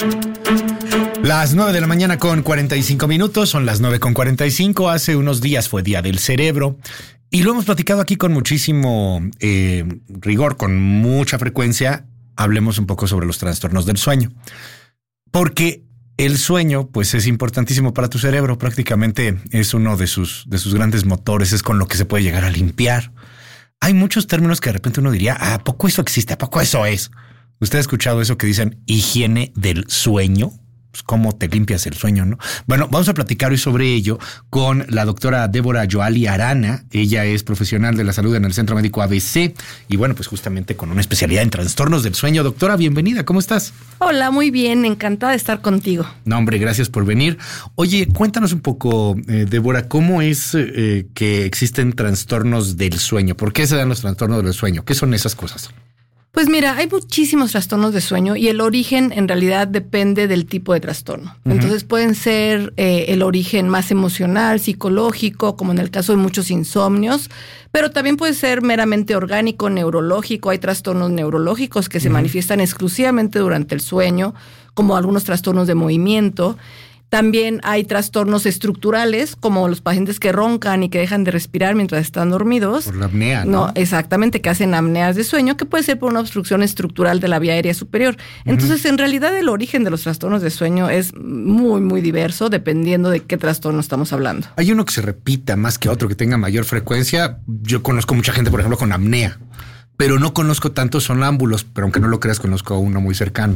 Las 9 de la mañana con 45 minutos, son las 9:45. Hace unos días fue Día del Cerebro y lo hemos platicado aquí con muchísimo rigor, con mucha frecuencia. Hablemos un poco sobre los trastornos del sueño, porque el sueño pues es importantísimo para tu cerebro. Prácticamente es uno de sus grandes motores, es con lo que se puede llegar a limpiar. Hay muchos términos que de repente uno diría, ¿a poco eso existe? ¿A poco eso es? ¿Usted ha escuchado eso que dicen higiene del sueño? Pues cómo te limpias el sueño, ¿no? Bueno, vamos a platicar hoy sobre ello con la doctora Débora Joali Arana. Ella es profesional de la salud en el Centro Médico ABC y bueno, pues justamente con una especialidad en trastornos del sueño. Doctora, bienvenida, ¿cómo estás? Hola, muy bien, encantada de estar contigo. No, hombre, gracias por venir. Oye, cuéntanos un poco, Débora, ¿cómo es que existen trastornos del sueño? ¿Por qué se dan los trastornos del sueño? ¿Qué son esas cosas? Pues mira, hay muchísimos trastornos de sueño y el origen en realidad depende del tipo de trastorno. Uh-huh. Entonces pueden ser el origen más emocional, psicológico, como en el caso de muchos insomnios, pero también puede ser meramente orgánico, neurológico. Hay trastornos neurológicos que se manifiestan exclusivamente durante el sueño, como algunos trastornos de movimiento. También hay trastornos estructurales, como los pacientes que roncan y que dejan de respirar mientras están dormidos. Por la apnea, ¿no? No, exactamente, que hacen apneas de sueño, que puede ser por una obstrucción estructural de la vía aérea superior. Entonces, en realidad, el origen de los trastornos de sueño es muy, muy diverso, dependiendo de qué trastorno estamos hablando. Hay uno que se repita más que otro, que tenga mayor frecuencia. Yo conozco mucha gente, por ejemplo, con apnea, pero no conozco tantos sonámbulos, pero aunque no lo creas, conozco a uno muy cercano.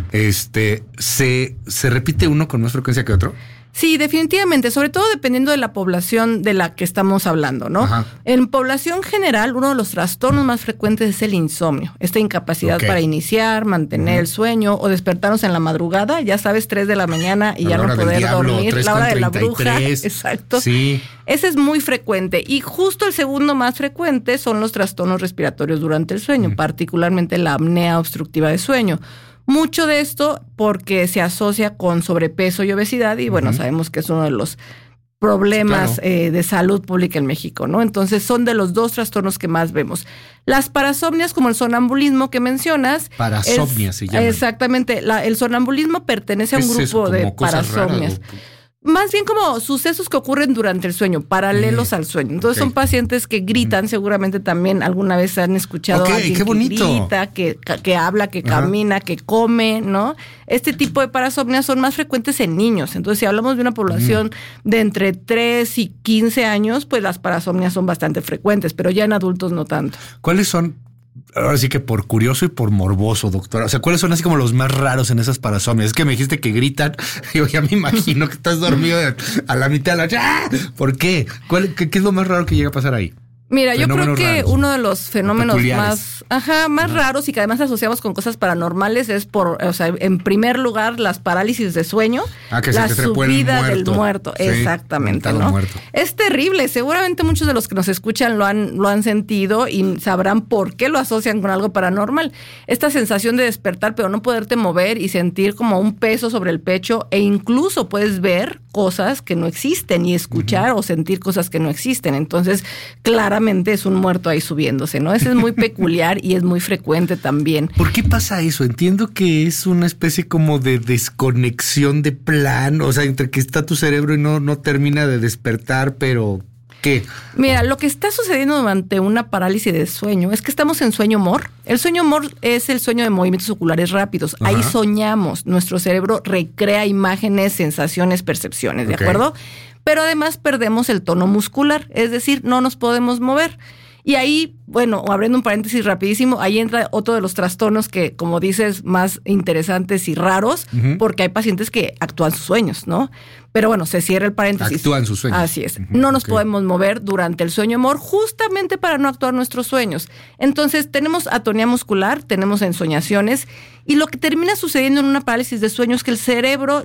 ¿Se repite uno con más frecuencia que otro? Sí, definitivamente, sobre todo dependiendo de la población de la que estamos hablando, ¿no? Ajá. En población general, uno de los trastornos más frecuentes es el insomnio, esta incapacidad para iniciar, mantener el sueño o despertarnos en la madrugada, ya sabes, 3 de la mañana y ya no poder dormir, la hora de la bruja. Exacto. Sí. Ese es muy frecuente y justo el segundo más frecuente son los trastornos respiratorios durante el sueño, particularmente la apnea obstructiva de sueño. Mucho de esto porque se asocia con sobrepeso y obesidad y bueno, sabemos que es uno de los problemas de salud pública en México, ¿no? Entonces son de los dos trastornos que más vemos. Las parasomnias, como el sonambulismo que mencionas. Parasomnia se llama. Exactamente. El sonambulismo pertenece a un grupo de parasomnias. Más bien como sucesos que ocurren durante el sueño, paralelos al sueño. Entonces son pacientes que gritan, seguramente también alguna vez han escuchado a alguien que grita, que habla, que camina, que come, ¿no? Este tipo de parasomnias son más frecuentes en niños. Entonces, si hablamos de una población de entre 3 y 15 años, pues las parasomnias son bastante frecuentes, pero ya en adultos no tanto. ¿Cuáles son? Ahora sí que por curioso y por morboso, doctora. O sea, ¿cuáles son así como los más raros en esas parasomnias? Es que me dijiste que gritan. Yo ya me imagino que estás dormido a la mitad de la... ¡Ah! ¿Por qué? ¿Qué es lo más raro que llega a pasar ahí? Mira, yo creo que uno de los fenómenos más raros y que además asociamos con cosas paranormales es en primer lugar, las parálisis de sueño, la subida del muerto. Sí, exactamente, ¿no? Muerto. Es terrible. Seguramente muchos de los que nos escuchan lo han sentido y sabrán por qué lo asocian con algo paranormal. Esta sensación de despertar, pero no poderte mover y sentir como un peso sobre el pecho e incluso puedes ver cosas que no existen y escuchar o sentir cosas que no existen. Entonces, claramente es un muerto ahí subiéndose, ¿no? Ese es muy peculiar y es muy frecuente también. ¿Por qué pasa eso? Entiendo que es una especie como de desconexión de plan, o sea, entre que está tu cerebro y no termina de despertar, pero... ¿Qué? Mira, lo que está sucediendo durante una parálisis de sueño es que estamos en sueño MOR. El sueño MOR es el sueño de movimientos oculares rápidos. Ajá. Ahí soñamos. Nuestro cerebro recrea imágenes, sensaciones, percepciones, ¿de acuerdo? Pero además perdemos el tono muscular, es decir, no nos podemos mover. Y ahí, bueno, abriendo un paréntesis rapidísimo, ahí entra otro de los trastornos que, como dices, más interesantes y raros, porque hay pacientes que actúan sus sueños, ¿no? Pero bueno, se cierra el paréntesis. Actúan sus sueños. Así es. No nos podemos mover durante el sueño MOR justamente para no actuar nuestros sueños. Entonces, tenemos atonía muscular, tenemos ensoñaciones, y lo que termina sucediendo en una parálisis de sueño es que el cerebro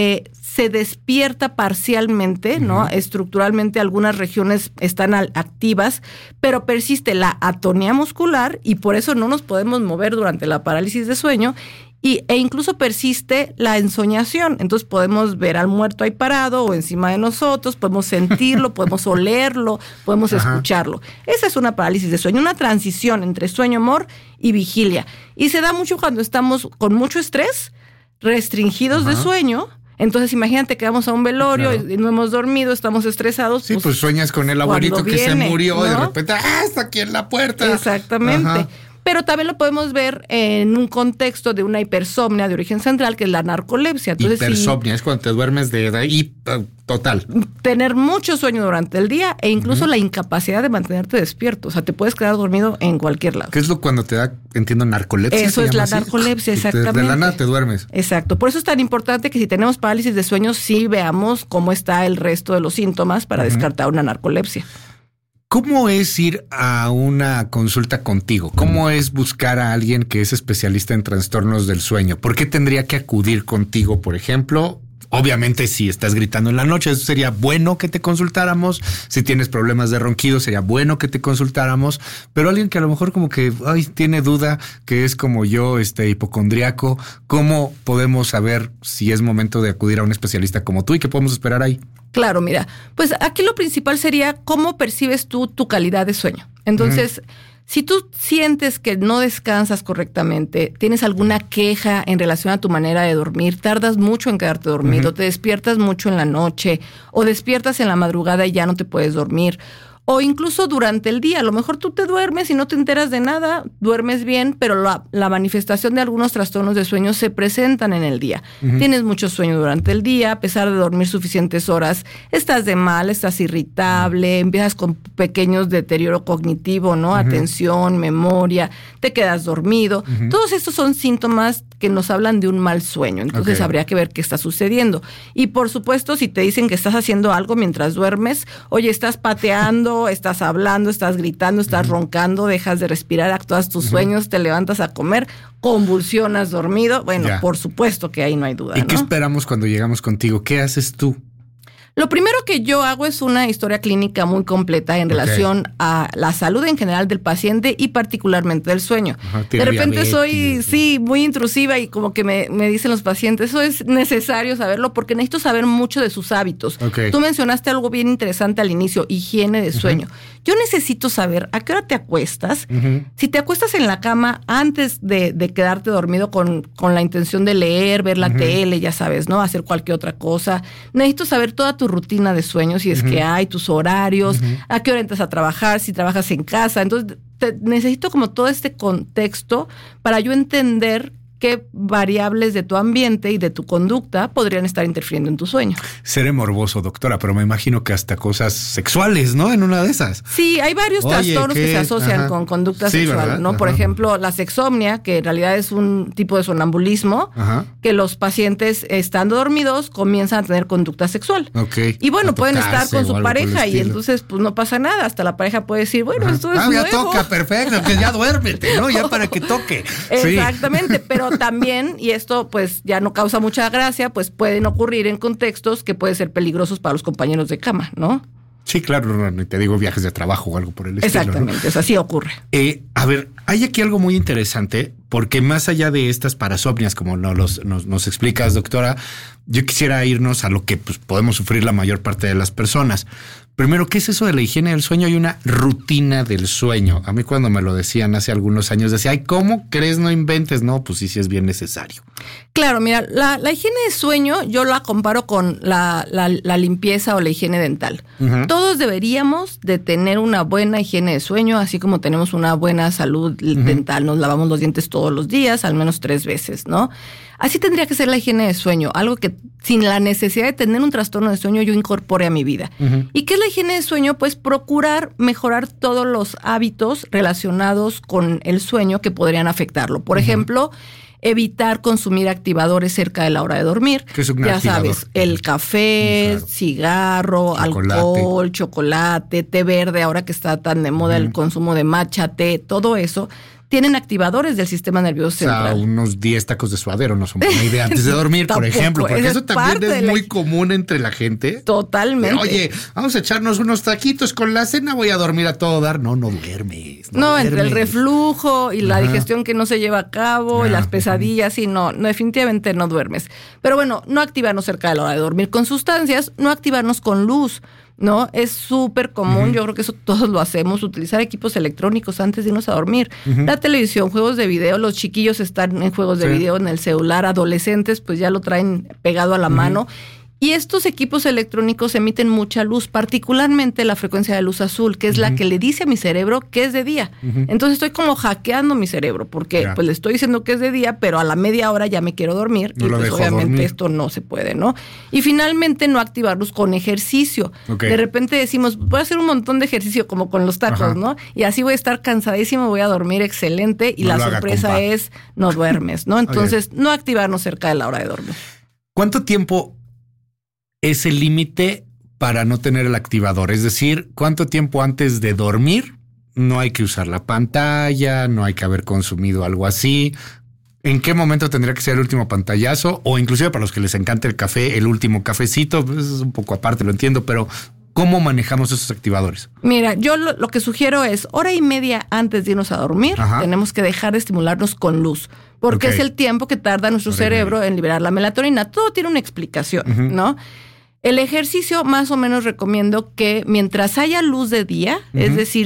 se despierta parcialmente, ¿no? Estructuralmente algunas regiones están activas, pero persiste la atonía muscular y por eso no nos podemos mover durante la parálisis de sueño e incluso persiste la ensoñación. Entonces podemos ver al muerto ahí parado o encima de nosotros, podemos sentirlo, podemos olerlo, podemos escucharlo. Esa es una parálisis de sueño, una transición entre sueño MOR y vigilia. Y se da mucho cuando estamos con mucho estrés, restringidos de sueño. Entonces, imagínate que vamos a un velorio y no hemos dormido, estamos estresados. Sí, pues sueñas con el abuelito que se murió, ¿no? Y de repente, está aquí en la puerta. Exactamente. Pero también lo podemos ver en un contexto de una hipersomnia de origen central, que es la narcolepsia. Entonces, hipersomnia es cuando te duermes de total. Tener mucho sueño durante el día e incluso la incapacidad de mantenerte despierto. O sea, te puedes quedar dormido en cualquier lado. ¿Qué es lo cuando te da, entiendo, narcolepsia? Eso es la narcolepsia, exactamente. De la nada te duermes. Exacto. Por eso es tan importante que si tenemos parálisis de sueño, sí veamos cómo está el resto de los síntomas para descartar una narcolepsia. ¿Cómo es ir a una consulta contigo? ¿Cómo es buscar a alguien que es especialista en trastornos del sueño? ¿Por qué tendría que acudir contigo, por ejemplo? Obviamente, si estás gritando en la noche, sería bueno que te consultáramos. Si tienes problemas de ronquido, sería bueno que te consultáramos. Pero alguien que a lo mejor como que tiene duda, que es como yo, hipocondriaco, ¿cómo podemos saber si es momento de acudir a un especialista como tú y qué podemos esperar ahí? Claro, mira, pues aquí lo principal sería cómo percibes tú tu calidad de sueño. Entonces, si tú sientes que no descansas correctamente, tienes alguna queja en relación a tu manera de dormir, tardas mucho en quedarte dormido, te despiertas mucho en la noche o despiertas en la madrugada y ya no te puedes dormir. O incluso durante el día, a lo mejor tú te duermes y no te enteras de nada, duermes bien, pero la manifestación de algunos trastornos de sueño se presentan en el día. Tienes mucho sueño durante el día, a pesar de dormir suficientes horas, estás de mal, estás irritable, empiezas con pequeños deterioro cognitivo, ¿no? Atención, memoria, te quedas dormido. Todos estos son síntomas que nos hablan de un mal sueño. Entonces habría que ver qué está sucediendo. Y por supuesto, si te dicen que estás haciendo algo mientras duermes, oye, estás pateando, estás hablando, estás gritando, estás roncando, dejas de respirar, actúas tus sueños, te levantas a comer, convulsionas dormido, bueno, por supuesto que ahí no hay duda. ¿Y qué esperamos cuando llegamos contigo? ¿Qué haces tú? Lo primero que yo hago es una historia clínica muy completa en relación a la salud en general del paciente y particularmente del sueño. De repente soy, muy intrusiva y como que me dicen los pacientes, eso es necesario saberlo porque necesito saber mucho de sus hábitos. Tú mencionaste algo bien interesante al inicio, higiene de sueño. Yo necesito saber a qué hora te acuestas. Si te acuestas en la cama antes de quedarte dormido con la intención de leer, ver la tele, ya sabes, ¿no? Hacer cualquier otra cosa. Necesito saber toda tu rutina de sueño, si es que hay, tus horarios, a qué hora entras a trabajar, si trabajas en casa. Entonces, necesito como todo este contexto para yo entender qué variables de tu ambiente y de tu conducta podrían estar interfiriendo en tu sueño. Seré morboso, doctora, pero me imagino que hasta cosas sexuales, ¿no? En una de esas. Sí, hay varios trastornos que se asocian con conducta sexual, ¿verdad? ¿No? Por ejemplo, la sexomnia, que en realidad es un tipo de sonambulismo, que los pacientes estando dormidos comienzan a tener conducta sexual. Y bueno, pueden estar con su pareja y entonces pues no pasa nada. Hasta la pareja puede decir, bueno, esto es nuevo. Ya toca, perfecto, que ya duérmete, ¿no? Ya para que toque. Exactamente, pero también, y esto pues ya no causa mucha gracia, pues pueden ocurrir en contextos que pueden ser peligrosos para los compañeros de cama, ¿no? Sí, claro, te digo viajes de trabajo o algo por el estilo. Exactamente, ¿no? O sea, así ocurre. A ver, hay aquí algo muy interesante, porque más allá de estas parasomnias, como nos explicas, doctora, yo quisiera irnos a lo que pues, podemos sufrir la mayor parte de las personas. Primero, ¿qué es eso de la higiene del sueño? Hay una rutina del sueño. A mí cuando me lo decían hace algunos años, decía, ay, ¿cómo crees? No inventes. No, pues sí es bien necesario. Claro, mira, la higiene de sueño yo la comparo con la limpieza o la higiene dental. Todos deberíamos de tener una buena higiene de sueño, así como tenemos una buena salud dental. Nos lavamos los dientes todos los días, al menos 3 veces, ¿no? Así tendría que ser la higiene de sueño, algo que sin la necesidad de tener un trastorno de sueño yo incorpore a mi vida. ¿Y qué es la higiene de sueño? Pues procurar mejorar todos los hábitos relacionados con el sueño que podrían afectarlo. Por ejemplo, evitar consumir activadores cerca de la hora de dormir. ¿Qué es un ya activador? Sabes, el café, cigarro, alcohol, chocolate, té verde, ahora que está tan de moda el consumo de matcha, té, todo eso. Tienen activadores del sistema nervioso central. O sea, unos 10 tacos de suadero no son buena idea antes de dormir, por ejemplo. Porque eso también es muy común entre la gente. Totalmente. Oye, vamos a echarnos unos taquitos con la cena, voy a dormir a todo dar. No duermes. No, entre el reflujo y la digestión que no se lleva a cabo y las pesadillas, sí, no, definitivamente no duermes. Pero bueno, no activarnos cerca de la hora de dormir con sustancias, no activarnos con luz. ¿no? Es súper común, yo creo que eso todos lo hacemos, utilizar equipos electrónicos antes de irnos a dormir. La televisión, juegos de video, los chiquillos están en juegos de video en el celular, adolescentes pues ya lo traen pegado a la mano. Y estos equipos electrónicos emiten mucha luz, particularmente la frecuencia de luz azul, que es la que le dice a mi cerebro que es de día. Entonces estoy como hackeando mi cerebro, porque pues le estoy diciendo que es de día, pero a la media hora ya me quiero dormir, y pues obviamente esto no se puede, ¿no? Y finalmente no activarlos con ejercicio. De repente decimos, voy a hacer un montón de ejercicio como con los tacos, ¿no? Y así voy a estar cansadísimo, voy a dormir excelente, y la sorpresa es no duermes, ¿no? Entonces no activarnos cerca de la hora de dormir. ¿Cuánto tiempo es el límite para no tener el activador? Es decir, ¿cuánto tiempo antes de dormir no hay que usar la pantalla, no hay que haber consumido algo así? ¿En qué momento tendría que ser el último pantallazo? O inclusive para los que les encanta el café, el último cafecito, pues es un poco aparte, lo entiendo, pero ¿cómo manejamos esos activadores? Mira, yo lo que sugiero es 1.5 horas antes de irnos a dormir, tenemos que dejar de estimularnos con luz, porque es el tiempo que tarda nuestro cerebro en liberar la melatonina. Todo tiene una explicación, ¿no? El ejercicio más o menos recomiendo que mientras haya luz de día, es decir,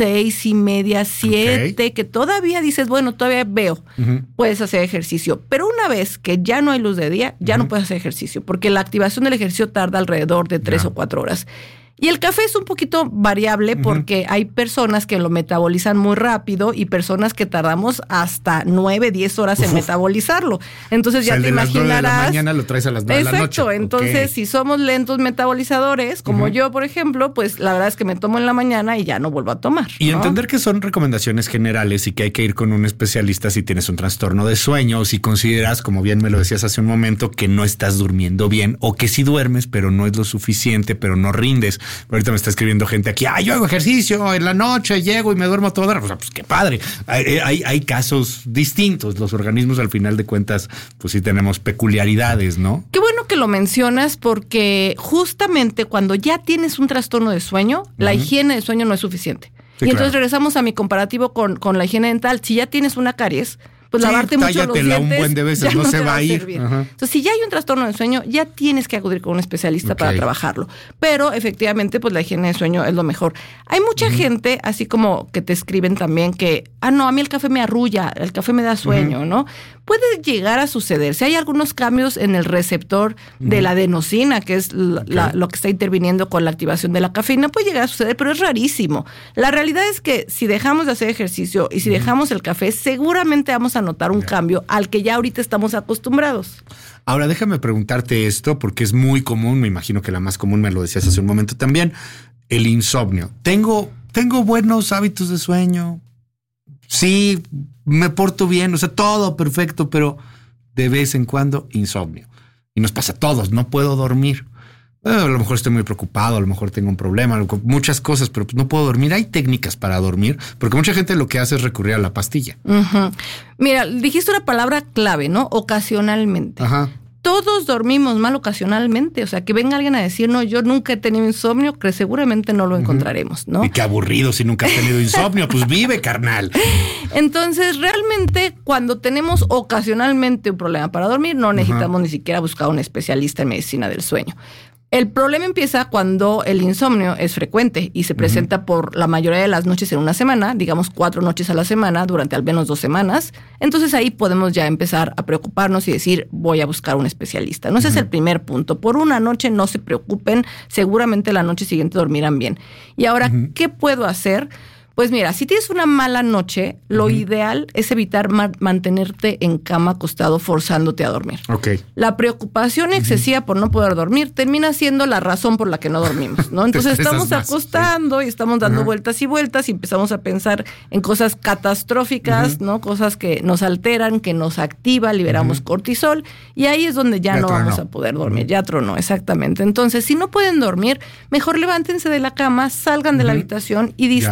6:30, 7, que todavía dices, bueno, todavía veo, puedes hacer ejercicio. Pero una vez que ya no hay luz de día, ya no puedes hacer ejercicio, porque la activación del ejercicio tarda alrededor de 3 o 4 horas. Y el café es un poquito variable porque hay personas que lo metabolizan muy rápido y personas que tardamos hasta 9, 10 horas en metabolizarlo. Entonces ya te imaginarás. De la mañana lo traes a las 9 de la noche. Exacto. Entonces, si somos lentos metabolizadores, como yo, por ejemplo, pues la verdad es que me tomo en la mañana y ya no vuelvo a tomar. Y entender que son recomendaciones generales y que hay que ir con un especialista si tienes un trastorno de sueño o si consideras, como bien me lo decías hace un momento, que no estás durmiendo bien o que sí duermes, pero no es lo suficiente, pero no rindes. Ahorita me está escribiendo gente aquí, yo hago ejercicio en la noche, llego y me duermo a toda hora. O sea, pues qué padre. Hay casos distintos. Los organismos, al final de cuentas, pues sí tenemos peculiaridades, ¿no? Qué bueno que lo mencionas, porque justamente cuando ya tienes un trastorno de sueño, la higiene del sueño no es suficiente. Sí, y entonces regresamos a mi comparativo con la higiene dental. Si ya tienes una caries, pues lavarte mucho los dientes, un buen de veces, no se va a ir. Entonces, si ya hay un trastorno de sueño, ya tienes que acudir con un especialista para trabajarlo. Pero efectivamente, pues la higiene de sueño es lo mejor. Hay mucha gente, así como que te escriben también que, no, a mí el café me arrulla, el café me da sueño, ¿no? Puede llegar a suceder. Si hay algunos cambios en el receptor de la adenosina, que es lo que está interviniendo con la activación de la cafeína, puede llegar a suceder, pero es rarísimo. La realidad es que si dejamos de hacer ejercicio y si dejamos el café, seguramente vamos a notar un cambio al que ya ahorita estamos acostumbrados. Ahora, déjame preguntarte esto, porque es muy común, me imagino que la más común, me lo decías hace un momento también, el insomnio. Tengo buenos hábitos de sueño, sí, me porto bien, o sea, todo perfecto, pero de vez en cuando insomnio. Y nos pasa a todos, no puedo dormir. A lo mejor estoy muy preocupado, a lo mejor tengo un problema, muchas cosas, pero no puedo dormir. Hay técnicas para dormir, porque mucha gente lo que hace es recurrir a la pastilla. Mira, dijiste una palabra clave, ¿no? Ocasionalmente. Todos dormimos mal ocasionalmente. O sea, que venga alguien a decir, no, yo nunca he tenido insomnio, que seguramente no lo encontraremos, ¿no? Y qué aburrido si nunca has tenido insomnio. Pues vive, carnal. Entonces, realmente, cuando tenemos ocasionalmente un problema para dormir, no necesitamos ni siquiera buscar a un especialista en medicina del sueño. El problema empieza cuando el insomnio es frecuente y se presenta por la mayoría de las noches en una semana, digamos 4 noches a la semana durante al menos 2 semanas. Entonces ahí podemos ya empezar a preocuparnos y decir, voy a buscar un especialista. No, ese es el primer punto. Por una noche no se preocupen, seguramente la noche siguiente dormirán bien. Y ahora, ¿qué puedo hacer? Pues mira, si tienes una mala noche, lo ideal es evitar mantenerte en cama acostado forzándote a dormir. La preocupación excesiva por no poder dormir termina siendo la razón por la que no dormimos, ¿no? Entonces estamos acostando y estamos dando vueltas y vueltas y empezamos a pensar en cosas catastróficas, ¿no? Cosas que nos alteran, que nos activa, liberamos cortisol y ahí es donde ya no vamos a poder dormir. Ya tronó, exactamente. Entonces, si no pueden dormir, mejor levántense de la cama, salgan de la habitación y distraigan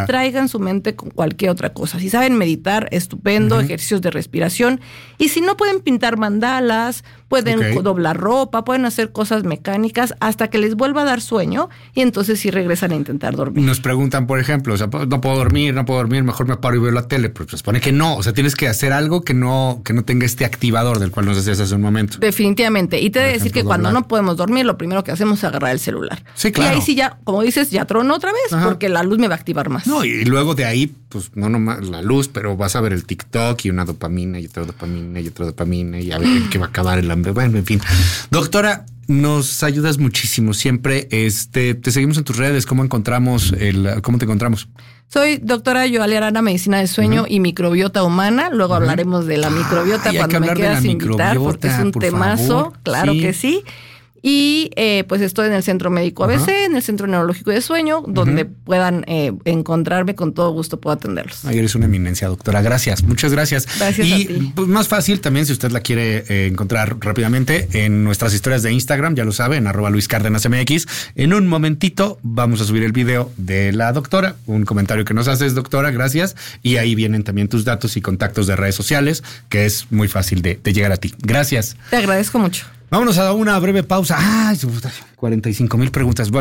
su mente con cualquier otra cosa. Si saben meditar, estupendo, ejercicios de respiración. Y si no, pueden pintar mandalas, pueden doblar ropa, pueden hacer cosas mecánicas hasta que les vuelva a dar sueño y entonces sí regresan a intentar dormir. Nos preguntan, por ejemplo, o sea, no puedo dormir, mejor me paro y veo la tele. Pero se supone que no, o sea, tienes que hacer algo que no tenga este activador del cual nos decías hace un momento. Definitivamente. Y te he de decir que cuando no podemos dormir, lo primero que hacemos es agarrar el celular. Sí, claro. Y ahí sí ya, como dices, ya tronó otra vez, porque la luz me va a activar más. No, y luego de ahí, pues no nomás la luz, pero vas a ver el TikTok y una dopamina y otra dopamina y otra dopamina y a ver en qué va a acabar el hambre. Bueno, en fin. Doctora, nos ayudas muchísimo siempre. Te seguimos en tus redes. ¿Cómo te encontramos? Soy doctora Yoali Arana, medicina de sueño y microbiota humana. Luego hablaremos de la microbiota cuando me quieras invitar, porque es un temazo. Favor. Claro que sí. Y pues estoy en el Centro Médico ABC, en el Centro Neurológico de Sueño, donde puedan encontrarme, con todo gusto puedo atenderlos. Ay, eres una eminencia, doctora. Gracias, muchas gracias. Gracias a ti. Pues más fácil también, si usted la quiere encontrar rápidamente, en nuestras historias de Instagram, ya lo sabe, en @LuisCárdenasMX. En un momentito vamos a subir el video de la doctora, un comentario que nos haces, doctora, gracias. Y ahí vienen también tus datos y contactos de redes sociales, que es muy fácil de llegar a ti. Gracias. Te agradezco mucho. Vámonos a una breve pausa. 45,000 preguntas.